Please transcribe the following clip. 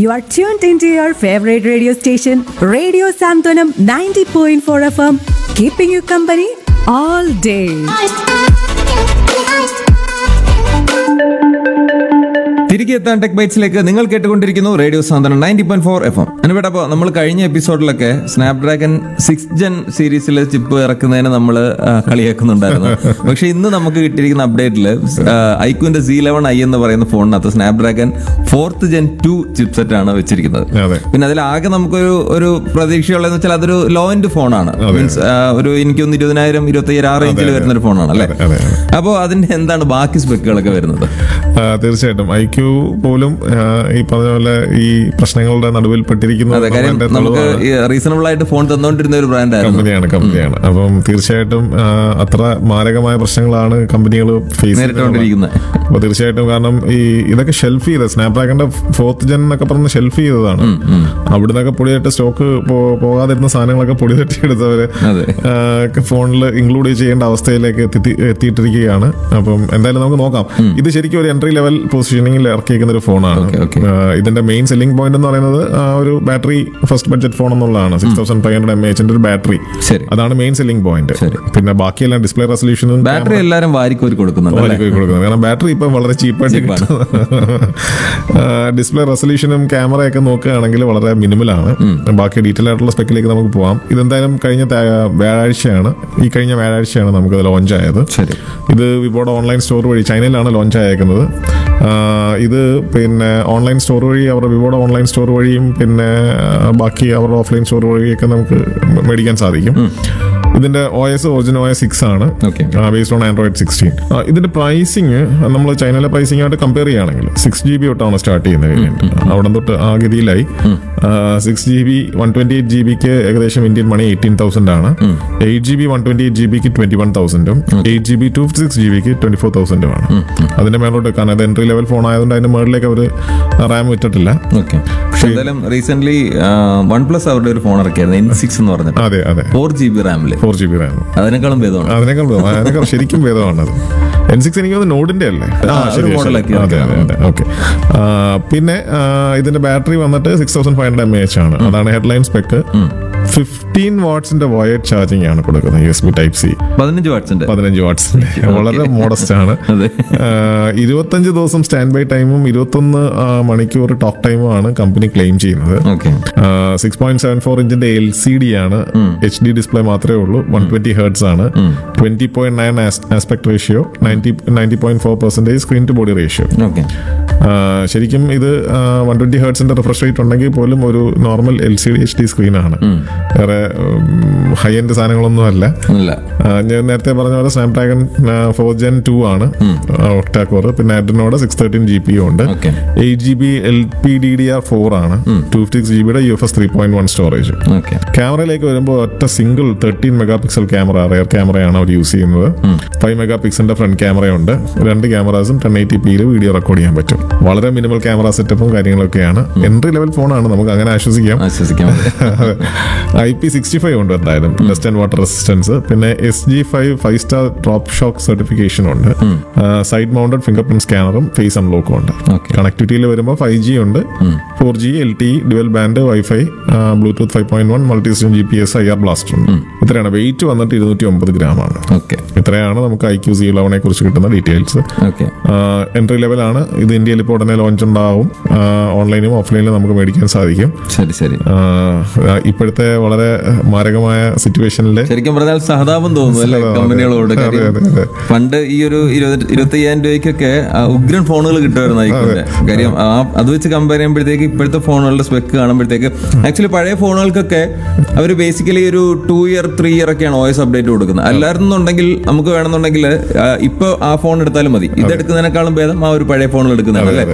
You are tuned into your favorite radio station, Radio Santanam 90.4 FM, keeping you company all day. തിരികെ എത്താൻ tech ബൈറ്റ്സിലേക്ക് നിങ്ങൾ കേട്ടുകൊണ്ടിരിക്കുന്നു radio സാന്ത്വനം 90.4 FM. അനുവേട്ടപ്പോൾ നമ്മൾ കഴിഞ്ഞ എപ്പിസോഡിലൊക്കെ Snapdragon 6th Gen സീരീസിലെ chip ഇറക്കുന്നതിന് നമ്മൾ കളിയാക്കുന്നുണ്ടായിരുന്നു. പക്ഷെ ഇന്ന് നമുക്ക് കിട്ടിയിരിക്കുന്ന അപ്ഡേറ്റിൽ ഐക്യുവിന്റെ Z11i എന്ന് പറയുന്ന ഫോണിനകത്ത് സ്നാപ്ഡ്രാഗൺ 4th Gen 2 ചിപ്സെറ്റ് ആണ് വെച്ചിരിക്കുന്നത്. പിന്നെ അതിലാകെ നമുക്കൊരു പ്രതീക്ഷയുള്ളതെന്ന് വെച്ചാൽ അതൊരു ലോ എൻഡ് ഫോണാണ്. മീൻസ് ഒരു എനിക്കൊന്ന് 20,000-25,000 ആ റേഞ്ചിൽ വരുന്ന ഒരു ഫോണാണ് അല്ലേ? അപ്പോൾ അതിന്റെ എന്താണ് ബാക്കി സ്പെക്കുകളൊക്കെ വരുന്നത്? തീർച്ചയായിട്ടും ഐക്യു പോലും ഈ പറഞ്ഞ പോലെ ഈ പ്രശ്നങ്ങളുടെ നടുവിൽ പെട്ടിരിക്കുന്ന നമുക്ക് റീസണബിൾ ആയിട്ട് ഫോൺ തന്നുകൊണ്ടിരുന്ന ഒരു കമ്പനിയാണ്. അപ്പം തീർച്ചയായിട്ടും അത്ര മാരകമായ പ്രശ്നങ്ങളാണ് കമ്പനികൾ ഫേസ് ചെയ്തുകൊണ്ടിരിക്കുന്നത്. അപ്പൊ തീർച്ചയായിട്ടും കാരണം ഈ ഇതൊക്കെ ഷെൽഫ് ചെയ്ത സ്നാപ്ഡ്രാഗണിന്റെ 4th Gen എന്നൊക്കെ പറഞ്ഞ് ഷെൽഫ് ചെയ്തതാണ്. അവിടുന്നൊക്കെ പൊടിയായിട്ട് സ്റ്റോക്ക് പോകാതിരുന്ന സാധനങ്ങളൊക്കെ പൊടി തട്ടിയെടുത്തവര് ഫോണിൽ ഇൻക്ലൂഡ് ചെയ്യേണ്ട അവസ്ഥയിലേക്ക് എത്തിയിട്ടിരിക്കുകയാണ്. അപ്പം എന്തായാലും നമുക്ക് നോക്കാം. ഇത് ശരിക്കും ഒരു എൻട്രി ലെവൽ പൊസിഷനിങ്ങിൽ ഇറക്കിയിരിക്കുന്ന ഒരു ഫോണാണ്. ഇതിന്റെ മെയിൻ സെല്ലിംഗ് പോയിന്റ് എന്ന് പറയുന്നത് ഒരു ബാറ്ററി ഫസ്റ്റ് ബഡ്ജറ്റ് ഫോൺ എന്നുള്ളതാണ്. 6500 mAh ഒരു ബാറ്ററി, അതാണ് മെയിൻ സെല്ലിംഗ് പോയിന്റ്. പിന്നെ ബാക്കിയെല്ലാം ഡിസ്പ്ലേ റെസൊല്യൂഷനും ബാറ്ററി എല്ലാവരും വാരിക്കോരി കൊടുക്കുന്നുണ്ട്. കാരണം ബാറ്ററി ഇപ്പൊ വളരെ ചീപ്പായിട്ട് ഡിസ്പ്ലേ റെസൊല്യൂഷനും ക്യാമറയൊക്കെ നോക്കുകയാണെങ്കിൽ വളരെ മിനിമലാണ്. ബാക്കി ഡീറ്റെയിൽ ആയിട്ടുള്ള സ്പെക്കിലേക്ക് നമുക്ക് പോവാം. ഇതെന്തായാലും കഴിഞ്ഞ വ്യാഴാഴ്ചയാണ് നമുക്ക് ലോഞ്ച് ആയത്. ഇത് വിവോയുടെ ഓൺലൈൻ സ്റ്റോർ വഴി ചൈനയിലാണ് ലോഞ്ച് ആയേക്കുന്നത്. ഇത് പിന്നെ ഓൺലൈൻ സ്റ്റോർ വഴി അവരുടെ വിവോയുടെ ഓൺലൈൻ സ്റ്റോർ വഴിയും പിന്നെ ബാക്കി അവരുടെ ഓഫ്ലൈൻ സ്റ്റോർ വഴിയൊക്കെ നമുക്ക് മേടിക്കാൻ സാധിക്കും. ഇതിന്റെ OS ഒറിജിനൽ OS 6 ആണ്, ബേസ്ഡ് ഓൺ Android 16. ഇതിന്റെ പ്രൈസിങ് നമ്മൾ ചൈനയിലെ പ്രൈസിംഗ് ആയിട്ട് കമ്പയർ ചെയ്യുകയാണെങ്കിൽ 6GB തൊട്ടാണ് സ്റ്റാർട്ട് ചെയ്യുന്നത് വേരിയന്റ്. അവിടെ തൊട്ട് ആ ഗതിയിലായി 6GB 128GBക്ക് ഏകദേശം ഇന്ത്യൻ മണി 18,000 ആണ്. 8GB 128GBക്ക് 21,000ഉം 8GB 256GBക്ക് 24,000ഉം ആണ്. അതിന്റെ മേലോട്ട് കാരണം അത് എൻട്രി ലെവൽ ഫോൺ ആയതുകൊണ്ട് അതിന്റെ മേളിലേക്ക് അവർ റാം വിട്ടിട്ടില്ല. എന്തായാലും റീസെന്റ് OnePlus അവരുടെ ഒരു ഫോൺ ഇറക്കിയായിരുന്നു N6 എന്ന് പറഞ്ഞത്. അതെ 4GB റാമില്. 4GB റാം അതിനേക്കാളും അതിനേക്കാൾ ശരിക്കും ഭേദമാണ്. N6 എനിക്ക് നോഡിന്റെ അല്ലേ? ഓക്കെ. പിന്നെ ഇതിന്റെ ബാറ്ററി വന്നിട്ട് 6500 mAh ആണ്. അതാണ് ഹെഡ്ലൈൻ സ്പെക്ക്. 15 വാട്ട്സിന്റെ വയർഡ് ചാർജിങ് ആണ് കൊടുക്കുന്നത്. USB Type-C 15 വാട്ട്സിന്റെ വളരെ മോഡസ്റ്റ് ആണ്. 25 ദിവസം സ്റ്റാൻഡ് ബൈ ടൈമും 21 മണിക്കൂർ ടോക്ക് ടൈമും ആണ് കമ്പനി ക്ലെയിം ചെയ്യുന്നത്. 6.74 ഇഞ്ചിന്റെ LCD ആണ്. HD ഡിസ്പ്ലേ മാത്രമേ ഉള്ളൂ. 120 Hz ആണ്. 20.9 aspect ratio, 90.4% screen to body ratio. ശരിക്കും ഇത് 120 Hzന്റെ റിഫ്രഷ് റേറ്റ് ഉണ്ടെങ്കിൽ പോലും ഒരു നോർമൽ LCD HD സ്ക്രീനാണ്. വേറെ ഹൈ എൻഡ് സാധനങ്ങളൊന്നും അല്ല. ഞാൻ നേരത്തെ പറഞ്ഞ പോലെ സ്നാപ്ഡ്രാഗൺ 4th Gen 2 ആണ് ഒക്ടാ കോർ. പിന്നെ Adreno 613 GPU ഉണ്ട്. 8GB LPDDR4 ആണ്. 256GB UFS 3.1 storage. ക്യാമറയിലേക്ക് വരുമ്പോൾ ഒറ്റ സിംഗിൾ 13 മെഗാപിക്സൽ ക്യാമറ, റെയർ ക്യാമറയാണ് അവർ യൂസ് ചെയ്യുന്നത്. 5 മെഗാപിക്സലിന്റെ ഫ്രണ്ട് ക്യാമറയുണ്ട്. 2 ക്യാമറാസും 1080pയിൽ വീഡിയോ റെക്കോർഡ് ചെയ്യാൻ പറ്റും. വളരെ മിനിമൽ ക്യാമറ സെറ്റപ്പും കാര്യങ്ങളൊക്കെയാണ്. എൻട്രി ലെവൽ ഫോണാണ്, നമുക്ക് അങ്ങനെ ആശ്വസിക്കാം. IP65 ഉണ്ട് എന്തായാലും, ഡസ്റ്റ് ആൻഡ് വാട്ടർ റെസിസ്റ്റൻസ്. പിന്നെ SG5 5-star drop shock certification ഉണ്ട്. Side mounted finger print സ്കാനറും face അൺലോക്കും ഉണ്ട്. കണക്ടിവിറ്റിയിൽ വരുമ്പോൾ 5G ഉണ്ട്, 4G LTE dual band wifi, Bluetooth 5.1, multi system GPS, IR blaster ഉണ്ട്. ഇത്രയാണ്. വെയിറ്റ് വന്നിട്ട് 250 ഗ്രാമാണ്. ഇത്രയാണ് നമുക്ക് IQ Z11 കുറിച്ച് കിട്ടുന്ന ഡീറ്റെയിൽസ്. എൻട്രി ലെവലാണ് ഇത്. ഇന്ത്യയിൽ ഇപ്പോൾ ഉടനെ ലോഞ്ച് ഉണ്ടാവും. ഓൺലൈനും ഓഫ്ലൈനിലും നമുക്ക് മേടിക്കാൻ സാധിക്കും. ഇപ്പോഴത്തെ വളരെ മാരകമായ സിറ്റുവേഷനിൽ ശരിക്കും പറഞ്ഞാൽ സഹതാപം തോന്നുന്നു കമ്പനികളോട്. പണ്ട് ഈ ഒരു 25,000 രൂപയ്ക്കൊക്കെ ഉഗ്രൻ ഫോണുകൾ കിട്ടുമായിരുന്നു ഐക്യൂന്റെ. കാര്യം അത് വെച്ച് കമ്പയർ ചെയ്യുമ്പോഴത്തേക്ക് ഇപ്പോഴത്തെ ഫോണുകളുടെ സ്പെക്ക് കാണുമ്പോഴത്തേക്ക് ആക്ച്വലി പഴയ ഫോണുകൾക്കൊക്കെ അവർ ബേസിക്കലി ഒരു 2 year 3 year ഒക്കെയാണ് OS അപ്ഡേറ്റ് കൊടുക്കുന്നത്. അല്ലായിരുന്നുണ്ടെങ്കിൽ നമുക്ക് വേണമെന്നുണ്ടെങ്കിൽ ഇപ്പൊ ആ ഫോൺ എടുത്താലും മതി. ഇതെടുക്കുന്നതിനേക്കാളും ഭേദം ആ ഒരു പഴയ ഫോണിൽ എടുക്കുന്നതാണ് അല്ലേ?